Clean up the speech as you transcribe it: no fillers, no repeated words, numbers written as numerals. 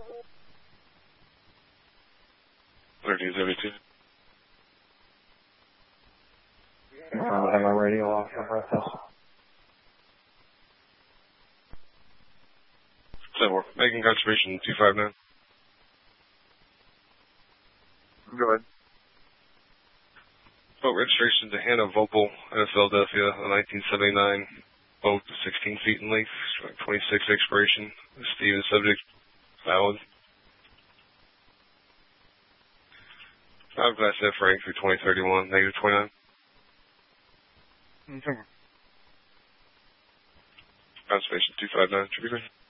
1372. I have my radio off on breakfast. So, making conservation 259. Go ahead. Boat registration to Hannah Vopel out of Philadelphia, a 1979 boat, 16 feet in length, 26 expiration. Steve is subject, valid. 5 Class F rank through 2031, negative 29. Okay. Conservation 259, should be good.